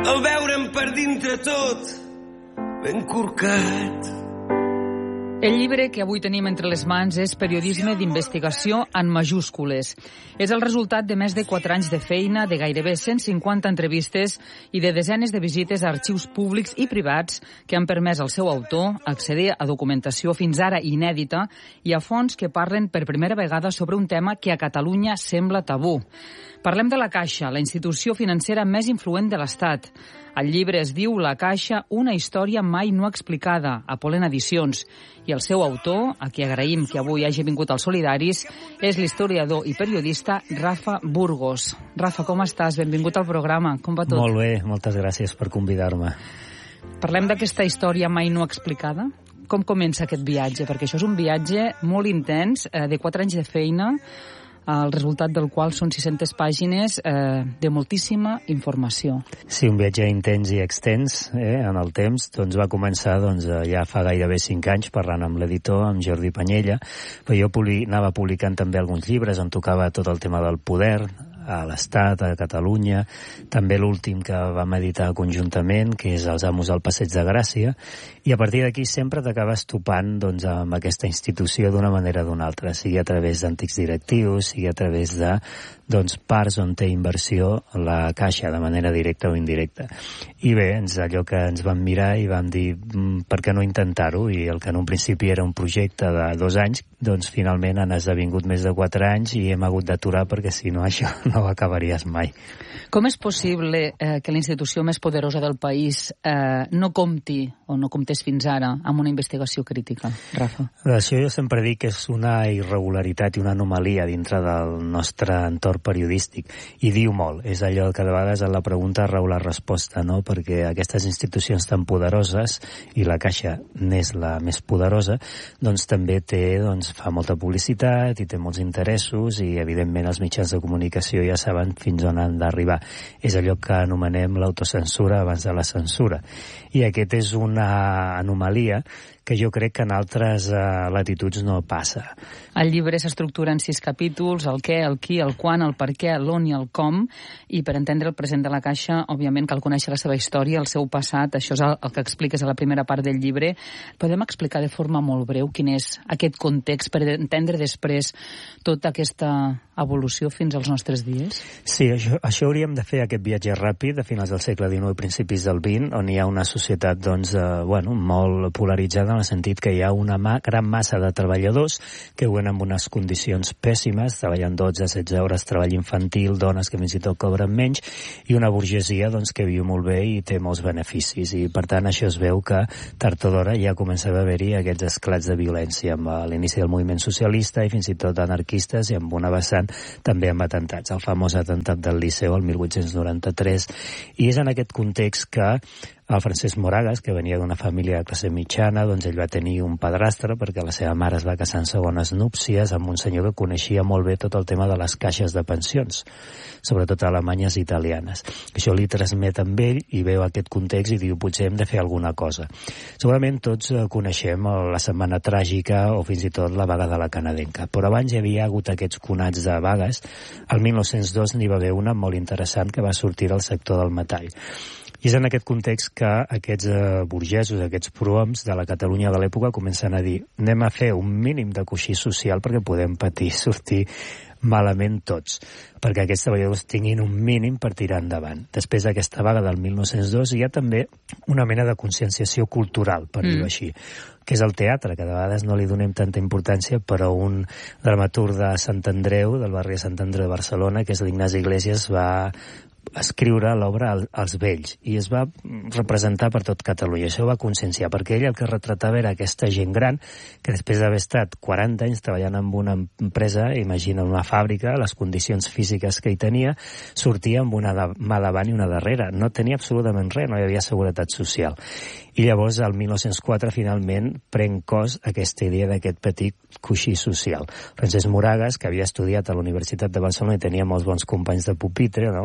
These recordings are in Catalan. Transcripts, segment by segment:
el veure'm per dintre tot ben corcat. El llibre que avui tenim entre les mans és Periodisme d'investigació en majúscules. És el resultat de més de 4 anys de feina, de gairebé 150 entrevistes i de desenes de visites a arxius públics i privats que han permès al seu autor accedir a documentació fins ara inèdita i a fonts que parlen per primera vegada sobre un tema que a Catalunya sembla tabú. Parlem de la Caixa, la institució financera més influent de l'Estat. El llibre es diu La Caixa, una història mai no explicada, a Pollen Edicions. I el seu autor, a qui agraïm que avui hagi vingut als Solidaris, és l'historiador i periodista Rafa Burgos. Rafa, com estàs? Benvingut al programa. Com va tot? Molt bé, moltes gràcies per convidar-me. Parlem d'aquesta història mai no explicada. Com comença aquest viatge? Perquè això és un viatge molt intens, de 4 anys de feina, el resultat del qual són 600 pàgines de moltíssima informació. Sí, un viatge intens i extens en el temps. Doncs va començar ja fa gairebé 5 anys parlant amb l'editor, amb Jordi Panyella, però jo anava publicant també alguns llibres on tocava tot el tema del poder a l'Estat, a Catalunya, també l'últim que vam editar conjuntament, que és Els amos al Passeig de Gràcia, i a partir d'aquí sempre t'acabes topant amb aquesta institució d'una manera o d'una altra, sigui a través d'antics directius, sigui a través de parts on té inversió la Caixa de manera directa o indirecta. I bé, allò que ens vam mirar i vam dir per què no intentar-ho, i el que en un principi era un projecte de 2 anys, doncs finalment han esdevingut més de 4 anys i hem hagut d'aturar perquè si no això no ho acabaries mai. Com és possible que la institució més poderosa del país no compti o no comptés fins ara amb una investigació crítica, Rafa? Això jo sempre dic que és una irregularitat i una anomalia dintre del nostre entorn periodístic, i diu molt. És allò que de vegades en la pregunta rau la resposta, no? Perquè aquestes institucions tan poderoses, i la Caixa n'és la més poderosa, doncs també fa molta publicitat i té molts interessos, i evidentment els mitjans de comunicació ja saben fins on han d'arribar. És allò que anomenem l'autocensura abans de la censura. I aquest és una anomalia que jo crec que en altres latituds no passa. El llibre s'estructura en 6 capítols, el què, el qui, el quan, el per què, l'on i el com, i per entendre el present de la Caixa, òbviament cal conèixer la seva història, el seu passat, això és el que expliques a la primera part del llibre. Podem explicar de forma molt breu quin és aquest context per entendre després tota aquesta evolució fins als nostres dies? Sí, això hauríem de fer, aquest viatge ràpid a finals del segle XIX i principis del XX, on hi ha una societat molt polaritzada, en el sentit que hi ha una gran massa de treballadors que viuen en unes condicions pèssimes, treballen 12-16 hores, treball infantil, dones que fins i tot cobren menys, i una burgesia que viu molt bé i té molts beneficis. I per tant això es veu que tard o d'hora ja comença a haver-hi aquests esclats de violència amb l'inici del moviment socialista i fins i tot anarquistes, i amb una vessant també amb atentats, el famós atemptat del Liceu el 1893, i és en aquest context que el Francesc Moragas, que venia d'una família de classe mitjana, ell va tenir un padrastre perquè la seva mare es va casar en segones núpcies amb un senyor que coneixia molt bé tot el tema de les caixes de pensions, sobretot alemanyes i italianes. Això li transmet amb ell i veu aquest context i diu, potser hem de fer alguna cosa. Segurament tots coneixem la Setmana Tràgica o fins i tot la vaga de la canadenca, però abans hi havia hagut aquests conats de vagues. El 1902 n'hi va haver una molt interessant que va sortir al sector del metall. I és en aquest context que aquests burgesos, aquests prohoms de la Catalunya de l'època comencen a dir, anem a fer un mínim de coixí social perquè podem sortir malament tots, perquè aquests treballadors tinguin un mínim per tirar endavant. Després d'aquesta vaga del 1902 hi ha també una mena de conscienciació cultural, per dir-ho així, que és el teatre, que de vegades no li donem tanta importància, però un dramaturg de Sant Andreu, del barri de Sant Andreu de Barcelona, que és l'Ignasi Iglesias, va escriure l'obra Els vells, i es va representar per tot Catalunya. Això va conscienciar, perquè ell el que retratava era aquesta gent gran que després d'haver estat 40 anys treballant en una empresa, imagina una fàbrica, les condicions físiques que hi tenia, sortia amb una mà davant i una darrere. No tenia absolutament res, no hi havia seguretat social. I llavors, el 1904, finalment, pren cos aquesta idea d'aquest petit coixí social. Francesc Moragas, que havia estudiat a la Universitat de Barcelona i tenia molts bons companys de pupitre, no? El Prat de la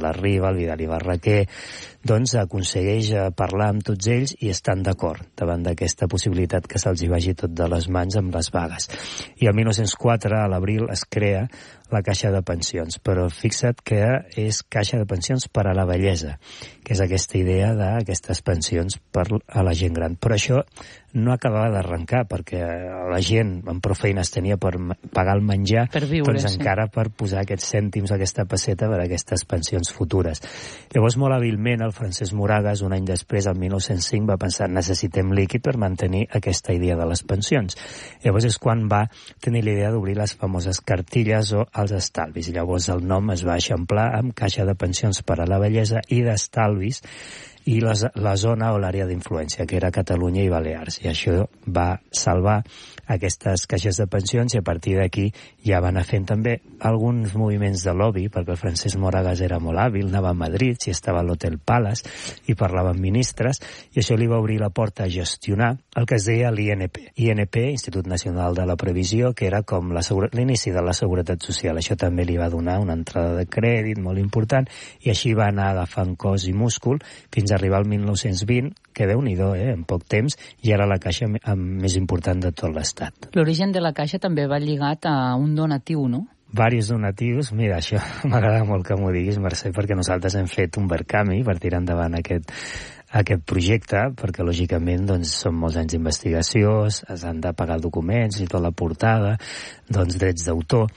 la Riba, el Vidal i Barraquer, doncs aconsegueix parlar amb tots ells i estan d'acord davant d'aquesta possibilitat que se'ls hi vagi tot de les mans amb les vagues. I el 1904, a l'abril, es crea la Caixa de Pensions, però fixa't que és Caixa de Pensions per a la vellesa, que és aquesta idea d'aquestes pensions per a la gent gran. Però això no acabava d'arrencar, perquè la gent amb prou feines tenia per pagar el menjar, per viure, doncs encara per posar aquests cèntims, aquesta pesseta per a aquestes pensions futures. Llavors, molt hàbilment, el Francesc Moragas, un any després, el 1905, va pensar necessitem líquid per mantenir aquesta idea de les pensions. Llavors és quan va tenir la idea d'obrir les famoses cartilles o els estalvis. Llavors el nom es va eixamplar amb Caixa de Pensions per a la Vellesa i d'Estalvis, i la zona o l'àrea d'influència, que era Catalunya i Balears. I això va salvar aquestes caixes de pensions, i a partir d'aquí ja van anar fent també alguns moviments de lobby, perquè el Francesc Moragas era molt hàbil, anava a Madrid, si estava a l'Hotel Palace, i parlava amb ministres, i això li va obrir la porta a gestionar el que es deia l'INP. INP, Institut Nacional de la Previsió, que era com l'inici de la Seguretat Social. Això també li va donar una entrada de crèdit molt important, i així va anar agafant cos i múscul fins a arribar al 1920, que Déu-n'hi-do, en poc temps, i era la caixa més important de tot l'Estat. L'origen de la caixa també va lligat a un donatiu, no? Varis donatius. Mira, això m'agrada molt que m'ho diguis, Mercè, perquè nosaltres hem fet un Verkami per tirar endavant aquest projecte, perquè lògicament doncs, són molts anys d'investigació, s'han de pagar documents i tota la portada, doncs drets d'autor.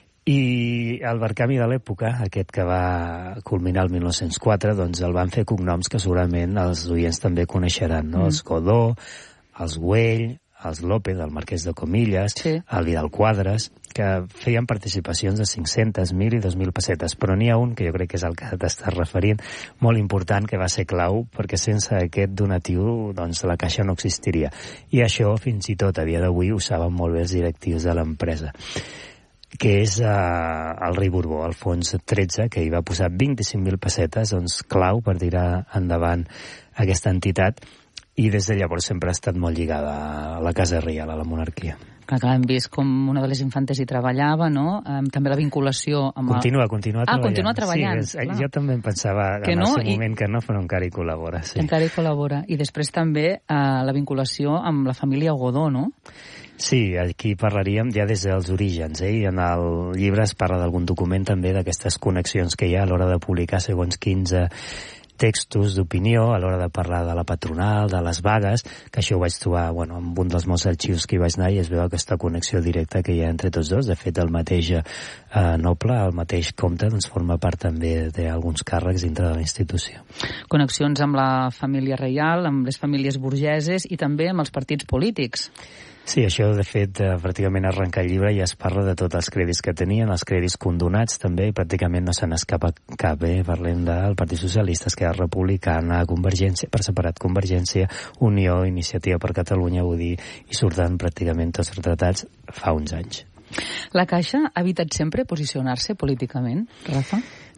I el Verkami de l'època, aquest que va culminar el 1904, doncs el van fer cognoms que segurament els oients també coneixeran, no? Els Godó, els Güell, els López, el Marquès de Comillas, sí, el Vidal Quadras, que feien participacions de 500, 1.000 i 2.000 pessetes. Però n'hi ha un, que jo crec que és el que t'estàs referint, molt important, que va ser clau, perquè sense aquest donatiu doncs, la Caixa no existiria. I això, fins i tot a dia d'avui, ho saben molt bé els directius de l'empresa, que és el rei Borbó, Alfons XIII, que hi va posar 25.000 pessetes, doncs clau per tirar endavant aquesta entitat, i des de llavors sempre ha estat molt lligada a la Casa Reial, a la monarquia. Clar, hem vist com una de les infantes hi treballava, no? També la vinculació amb... Continua treballant. Continua treballant. Sí, jo també em pensava que en el seu moment que no, però encara hi col·labora. Sí. Encara hi col·labora. I després també la vinculació amb la família Godó, no? Sí, aquí parlaríem ja des dels orígens, i en el llibre es parla d'algun document també d'aquestes connexions que hi ha a l'hora de publicar segons 15 textos d'opinió, a l'hora de parlar de la patronal, de les vagues, que això ho vaig trobar amb un dels molts arxius que hi vaig anar, i es veu aquesta connexió directa que hi ha entre tots dos. De fet, el mateix noble, el mateix comte, doncs forma part també d'alguns càrrecs dintre de la institució. Connexions amb la família reial, amb les famílies burgeses i també amb els partits polítics. Sí, això de fet pràcticament arrenca el llibre i es parla de tots els crèdits que tenien, els crèdits condonats també, i pràcticament no se n'escapa cap. Parlem del Partit Socialista, Esquerra Republicana, Convergència, per separat Convergència, Unió, Iniciativa per Catalunya, vull dir, i surten pràcticament tots retratats fa uns anys. La Caixa ha evitat sempre posicionar-se políticament, Rafa?